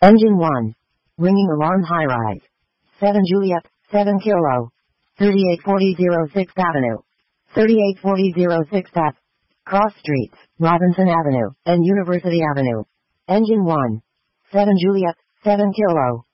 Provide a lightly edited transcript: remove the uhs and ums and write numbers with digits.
Engine 1. Ringing alarm high-rise. 7 Juliet, 7 Kilo. 3840 6th Avenue. 3840 6th Ave. Cross Streets, Robinson Avenue, and University Avenue. Engine 1. 7 Juliet, 7 Kilo.